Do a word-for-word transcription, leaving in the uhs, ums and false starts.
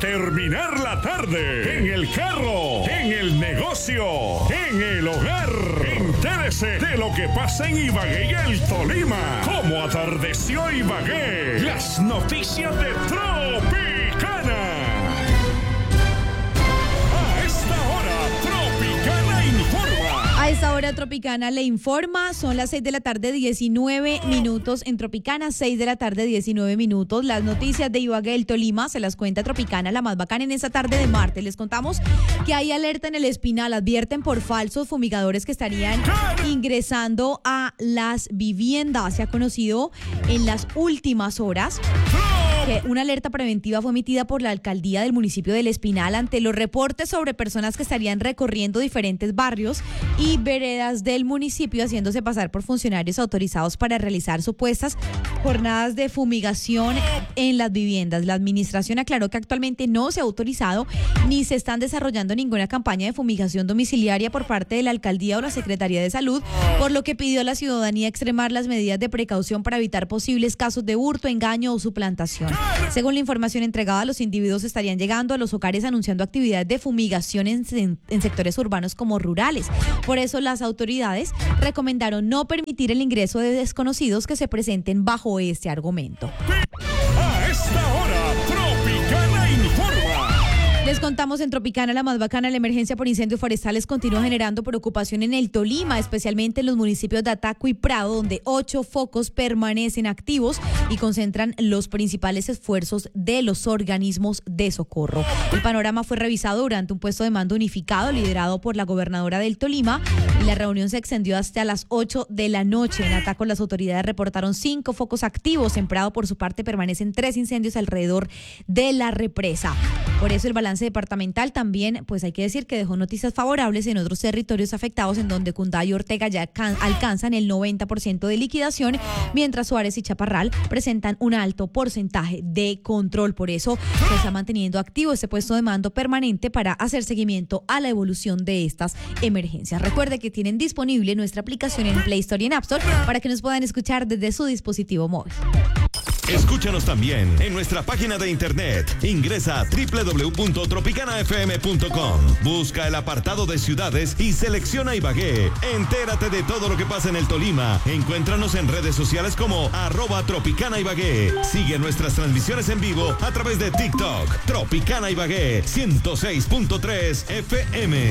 terminar la tarde, en el carro, en el negocio, en el hogar. Entérese de lo que pasa en Ibagué y el Tolima. Cómo atardeció Ibagué. Las noticias de Tropicana. A esta hora, Tropicana informa. A esta hora Tropicana le informa, son las seis de la tarde, diecinueve minutos en Tropicana, seis de la tarde, diecinueve minutos. Las noticias de Ibagué, el Tolima, se las cuenta Tropicana, la más bacana en esta tarde de martes. Les contamos que hay alerta en el Espinal, advierten por falsos fumigadores que estarían ingresando a las viviendas. Se ha conocido en las últimas horas que una alerta preventiva fue emitida por la alcaldía del municipio del Espinal ante los reportes sobre personas que estarían recorriendo diferentes barrios y veredas del municipio haciéndose pasar por funcionarios autorizados para realizar supuestas jornadas de fumigación en las viviendas. La administración aclaró que actualmente no se ha autorizado ni se están desarrollando ninguna campaña de fumigación domiciliaria por parte de la alcaldía o la Secretaría de Salud, por lo que pidió a la ciudadanía extremar las medidas de precaución para evitar posibles casos de hurto, engaño o suplantación. Según la información entregada, los individuos estarían llegando a los hogares anunciando actividades de fumigación en, en, en sectores urbanos como rurales. Por eso las autoridades recomendaron no permitir el ingreso de desconocidos que se presenten bajo este argumento. A esta hora, Tropicana informa. Les contamos en Tropicana, la más bacana, la emergencia por incendios forestales continúa generando preocupación en el Tolima, especialmente en los municipios de Ataco y Prado, donde ocho focos permanecen activos y concentran los principales esfuerzos de los organismos de socorro. El panorama fue revisado durante un puesto de mando unificado liderado por la gobernadora del Tolima y la reunión se extendió hasta las ocho de la noche. En Ataco las autoridades reportaron cinco focos activos. En Prado, por su parte, permanecen tres incendios alrededor de la represa. Por eso el balance departamental también, pues hay que decir que dejó noticias favorables en otros territorios afectados, en donde Cundá y Ortega ya can- alcanzan el noventa por ciento de liquidación, mientras Suárez y Chaparral presentan un alto porcentaje de control. Por eso se está manteniendo activo este puesto de mando permanente para hacer seguimiento a la evolución de estas emergencias. Recuerde que tienen disponible nuestra aplicación en Play Store y en App Store para que nos puedan escuchar desde su dispositivo móvil. Escúchanos también en nuestra página de internet. Ingresa a doble u doble u doble u punto tropicana f m punto com. Busca el apartado de ciudades y selecciona Ibagué. Entérate de todo lo que pasa en el Tolima. Encuéntranos en redes sociales como arroba Tropicana Ibagué. Sigue nuestras transmisiones en vivo a través de TikTok. Tropicana Ibagué ciento seis punto tres F M.